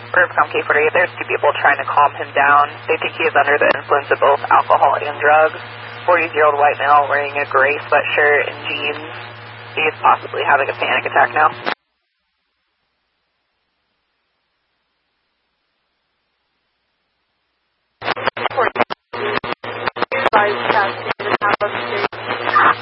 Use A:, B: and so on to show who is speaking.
A: or from K48, there's two people trying to calm him down. They think he is under the influence of both alcohol and drugs. 40-year-old white male wearing a gray sweatshirt and jeans. He is possibly having a panic attack now.